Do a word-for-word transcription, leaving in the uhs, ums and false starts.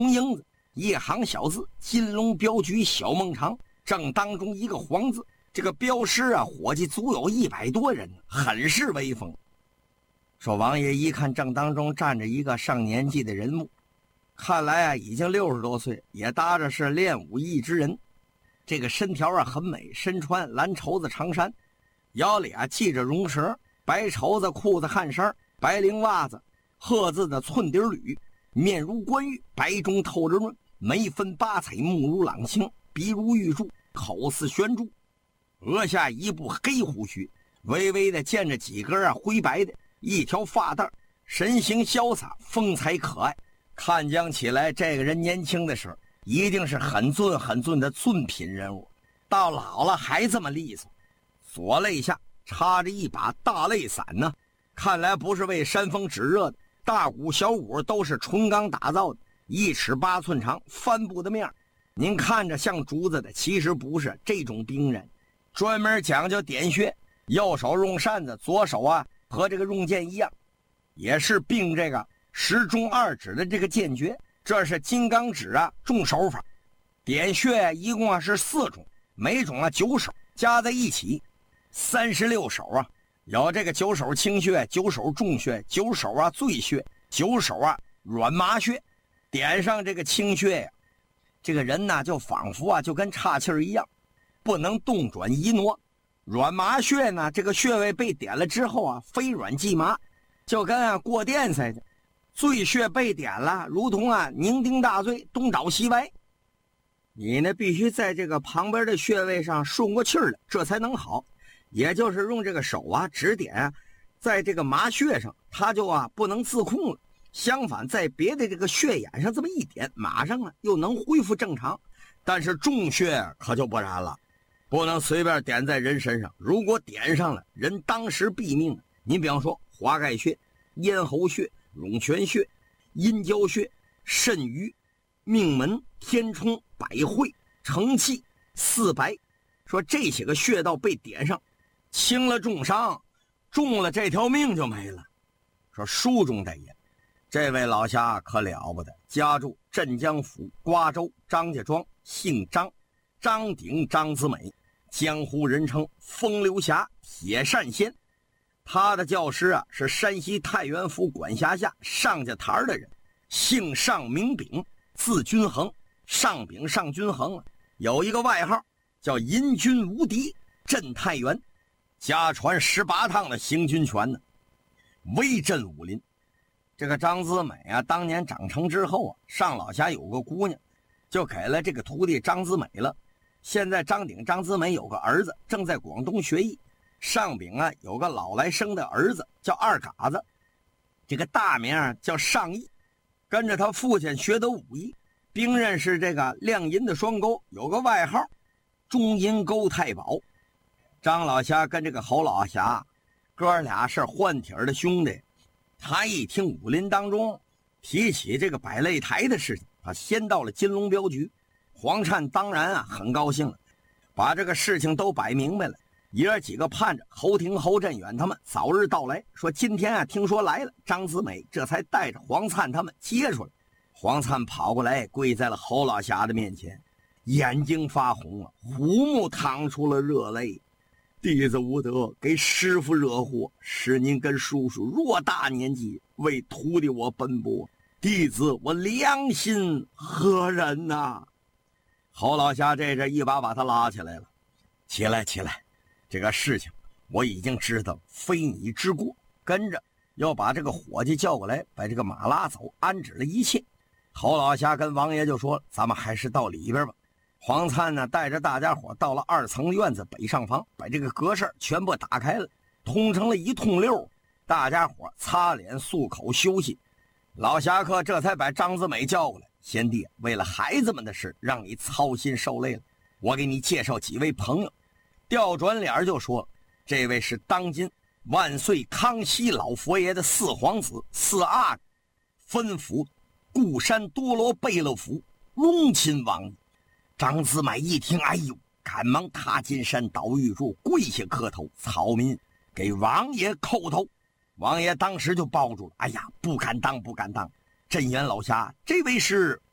英子，一行小字，金龙镖局小孟尝，正当中一个黄字。这个镖师啊，伙计足有一百多人，很是威风。说王爷一看正当中站着一个上年纪的人物，看来啊已经六十多岁，也搭着是练武艺之人。这个身条啊很美，身穿蓝绸子长衫，腰里啊系着绒绳，白绸子裤子汗衫，白绫袜子，褐字的寸底履，面如冠玉，白中透着润，眉分八彩，目如朗星，鼻如玉柱，口似悬珠，额下一部黑胡须，微微的见着几根啊灰白的，一条发带，神形潇洒，风采可爱。看将起来，这个人年轻的时候一定是很俊很俊的俊品人物，到老了还这么利索。左肋下插着一把大泪伞呢，看来不是为扇风止热的，大鼓小鼓都是纯钢打造的，一尺八寸长，帆布的面，您看着像竹子的，其实不是。这种兵人专门讲究点穴，右手用扇子，左手啊和这个用剑一样，也是并这个十中二指的这个剑诀，这是金刚指啊重手法。点穴一共啊是四种，每种啊九手，加在一起三十六手啊，有这个九手清穴，九手重穴，九手啊醉穴，九手啊软麻穴。点上这个清穴呀，这个人呢就仿佛啊就跟岔气儿一样，不能动转移挪。软麻穴呢，这个穴位被点了之后啊，非软即麻，就跟啊过电似的。醉穴被点了，如同啊酩酊大醉，东倒西歪。你呢必须在这个旁边的穴位上顺过气儿来，这才能好。也就是用这个手啊指点啊，在这个麻穴上，它就啊不能自控了。相反，在别的这个穴眼上这么一点，马上啊又能恢复正常。但是重穴可就不然了，不能随便点在人身上，如果点上了，人当时毙命。您比方说华盖穴、咽喉穴、涌泉穴、阴交穴、肾俞、命门、天冲、百会、承气、四白，说这些个穴道被点上，轻了重伤，重了这条命就没了。说书中的也，这位老侠可了不得，家住镇江府瓜州张家庄，姓张，张鼎张子美，江湖人称风流侠、铁扇仙。他的教师啊是山西太原府管辖下上家台的人，姓上名炳，字君衡。上炳上君衡啊，有一个外号叫银军无敌镇太原，家传十八趟的行军拳呢，威震武林。这个张子美啊，当年长成之后啊，上老家有个姑娘，就给了这个徒弟张子美了。现在张鼎张子美有个儿子，正在广东学艺。上炳啊有个老来生的儿子叫二嘎子，这个大名叫上义，跟着他父亲学得武艺，并认识这个亮银的双钩，有个外号中银钩太保。张老侠跟这个侯老侠哥俩是换体儿的兄弟，他一听武林当中提起这个摆擂台的事情，他先到了金龙镖局。黄灿当然啊很高兴了，把这个事情都摆明白了。爷儿几个盼着侯廷、侯振远他们早日到来，说今天啊听说来了。张子美这才带着黄灿他们接出来。黄灿跑过来跪在了侯老侠的面前，眼睛发红啊，虎目淌出了热泪。弟子无德，给师傅惹祸，使您跟叔叔偌大年纪为徒弟我奔波，弟子我良心何忍呐、啊？侯老侠这阵一把把他拉起来了，起来起来，这个事情我已经知道，非你之过。跟着要把这个伙计叫过来，把这个马拉走，安置了一切。侯老侠跟王爷就说，咱们还是到里边吧。黄灿呢带着大家伙到了二层院子北上房，把这个格式全部打开了，通成了一通溜。大家伙擦脸漱口休息。老侠客这才把张子美叫过来，贤弟，为了孩子们的事让你操心受累了，我给你介绍几位朋友。调转脸就说，这位是当今万岁康熙老佛爷的四皇子四阿哥，分府固山多罗贝勒府隆亲王爷。张子美一听，哎呦，赶忙踏进山倒玉柱，跪下磕头，草民给王爷叩头。王爷当时就抱住了，哎呀，不敢当不敢当，镇元老侠，这位是